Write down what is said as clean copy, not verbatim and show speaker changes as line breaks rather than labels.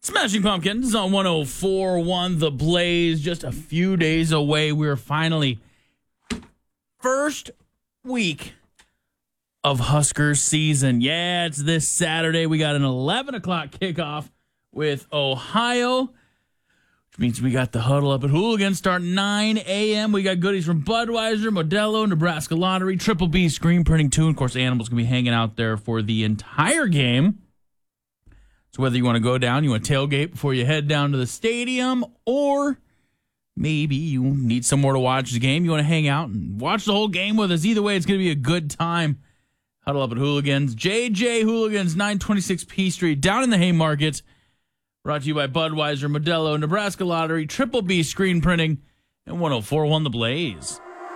Smashing Pumpkins on 104.1 The Blaze. Just a few days away. We're finally first week of Huskers season. Yeah, it's this Saturday. We got an 11 o'clock kickoff with Ohio, which means we got the huddle up at Hooligans start 9 a.m. We got goodies from Budweiser, Modelo, Nebraska Lottery, Triple B screen printing too. Of course, Animals going to be hanging out there for the entire game. So whether you want to go down, you want to tailgate before you head down to the stadium, or maybe you need somewhere to watch the game, you want to hang out and watch the whole game with us. Either way, it's going to be a good time. Huddle up at Hooligans. JJ Hooligans, 926 P Street, down in the Haymarket. Brought to you by Budweiser, Modelo, Nebraska Lottery, Triple B screen printing, and 104.1 The Blaze.